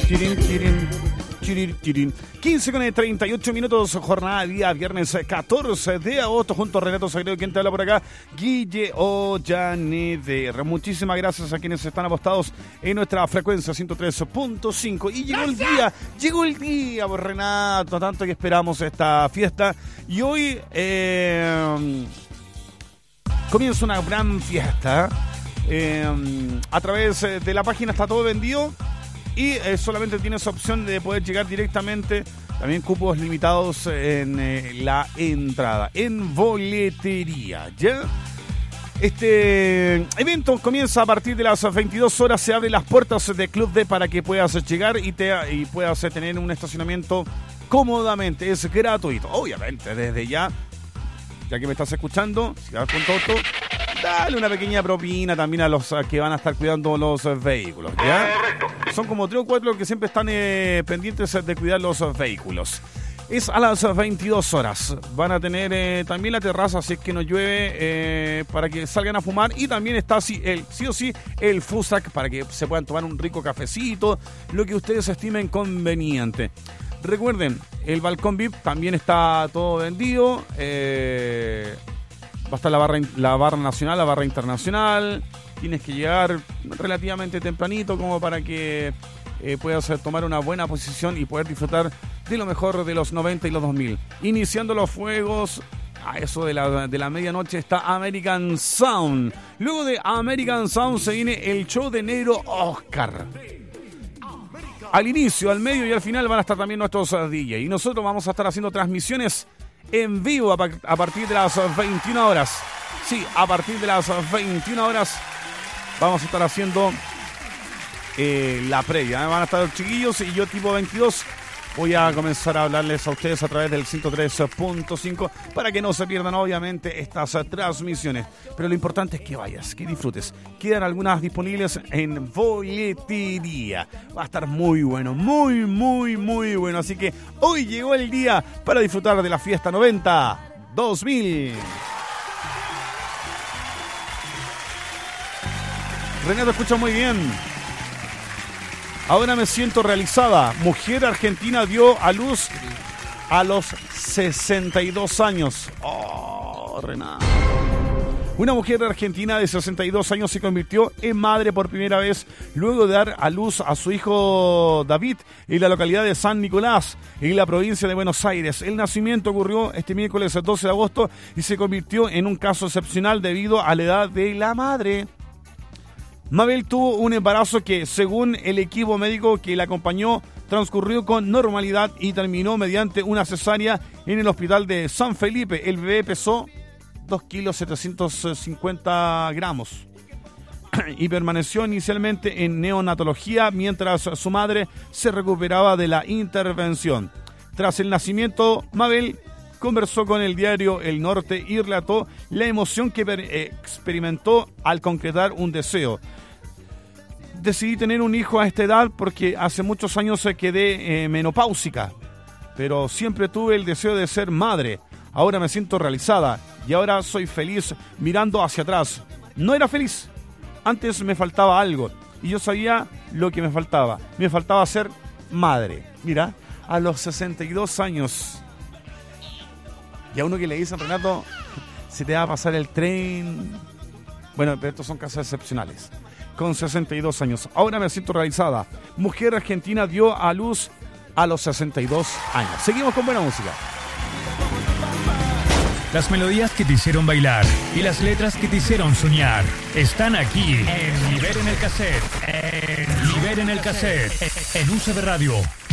15 con 38 minutos, jornada de día viernes 14 de agosto, junto a Renato Sagredo, quien te habla por acá, Guille Ollaneder. Muchísimas gracias a quienes están apostados en nuestra frecuencia 103.5. Y llegó el día, por Renato, tanto que esperamos esta fiesta. Y hoy comienza una gran fiesta. A través de la página está todo vendido. Y solamente tienes opción de poder llegar directamente, también cupos limitados en la entrada, en boletería, ¿ya? Este evento comienza a partir de las 22 horas, se abren las puertas de Club D para que puedas llegar y puedas tener un estacionamiento cómodamente, es gratuito, obviamente, desde ya que me estás escuchando, si vas con Toto, dale una pequeña propina también a los que van a estar cuidando los vehículos, ¿ya? Son como 3 o 4 que siempre están pendientes de cuidar los vehículos. Es a las 22 horas. Van a tener también la terraza, si es que no llueve, para que salgan a fumar. Y también está sí o sí el food truck para que se puedan tomar un rico cafecito, lo que ustedes estimen conveniente. Recuerden, el balcón VIP también está todo vendido. Va a estar la barra nacional, la barra internacional. Tienes que llegar relativamente tempranito como para que puedas tomar una buena posición y poder disfrutar de lo mejor de los 90 y los 2000. Iniciando los fuegos, a eso de la medianoche está American Sound. Luego de American Sound se viene el show de Negro Oscar. Al inicio, al medio y al final van a estar también nuestros DJ. Y nosotros vamos a estar haciendo transmisiones en vivo a partir de las 21 horas. Sí, a partir de las 21 horas vamos a estar haciendo la previa. Van a estar los chiquillos y yo tipo 22 voy a comenzar a hablarles a ustedes a través del 103.5 para que no se pierdan obviamente estas transmisiones. Pero lo importante es que vayas, que disfrutes. Quedan algunas disponibles en boletería. Va a estar muy bueno, muy, muy, muy bueno. Así que hoy llegó el día para disfrutar de la fiesta 90-2000. Renato, escucha muy bien. Ahora me siento realizada. Mujer argentina dio a luz a los 62 años. Oh, Renato. Una mujer argentina de 62 años se convirtió en madre por primera vez luego de dar a luz a su hijo David en la localidad de San Nicolás, en la provincia de Buenos Aires. El nacimiento ocurrió este miércoles 12 de agosto y se convirtió en un caso excepcional debido a la edad de la madre. Mabel tuvo un embarazo que, según el equipo médico que la acompañó, transcurrió con normalidad y terminó mediante una cesárea en el hospital de San Felipe. El bebé pesó 2 kilos 750 gramos y permaneció inicialmente en neonatología mientras su madre se recuperaba de la intervención. Tras el nacimiento, Mabel conversó con el diario El Norte y relató la emoción que experimentó al concretar un deseo. Decidí tener un hijo a esta edad porque hace muchos años quedé menopáusica, pero siempre tuve el deseo de ser madre. Ahora me siento realizada y ahora soy feliz mirando hacia atrás. No era feliz, antes me faltaba algo y yo sabía lo que me faltaba. Me faltaba ser madre. Mira, a los 62 años. Y a uno que le dicen, Renato, se te va a pasar el tren. Bueno, pero estos son casos excepcionales. Con 62 años. Ahora me siento realizada. Mujer argentina dio a luz a los 62 años. Seguimos con buena música. Las melodías que te hicieron bailar y las letras que te hicieron soñar están aquí en Liberen el Cassette. En Liberen el Cassette. En UCB Radio.